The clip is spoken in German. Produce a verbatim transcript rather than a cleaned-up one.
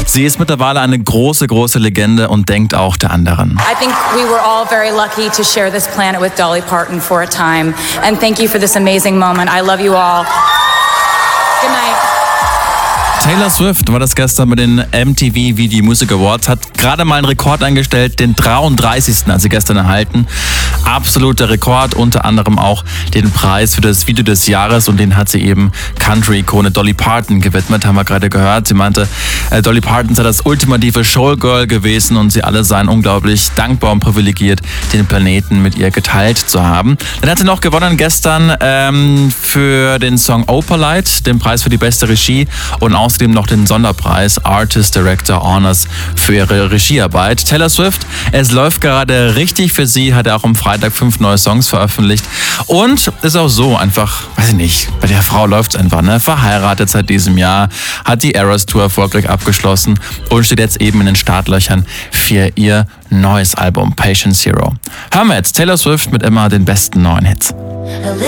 Sie ist mittlerweile eine große, große Legende und denkt auch der anderen. I think we were all very lucky to share this planet with Dolly Parton for a time. And thank you for this amazing moment. I love you all. Good night. Taylor Swift war das gestern bei den M T V Video Music Awards, hat gerade mal einen Rekord eingestellt, den dreiunddreißigsten hat sie gestern erhalten. Absoluter Rekord, unter anderem auch den Preis für das Video des Jahres und den hat sie eben Country-Ikone Dolly Parton gewidmet, haben wir gerade gehört. Sie meinte, äh, Dolly Parton sei das ultimative Showgirl gewesen und sie alle seien unglaublich dankbar und privilegiert, den Planeten mit ihr geteilt zu haben. Dann hat sie noch gewonnen gestern ähm, für den Song Opalite, den Preis für die beste Regie und außerdem noch den Sonderpreis Artist Director Honors für ihre Regiearbeit. Taylor Swift, es läuft gerade richtig für sie, hat er auch am Freitag fünf neue Songs veröffentlicht und ist auch so einfach, weiß ich nicht, bei der Frau läuft es einfach, ne? Verheiratet seit diesem Jahr, hat die Eras Tour erfolgreich abgeschlossen und steht jetzt eben in den Startlöchern für ihr neues Album Patient Zero. Hören wir jetzt Taylor Swift mit immer den besten neuen Hits.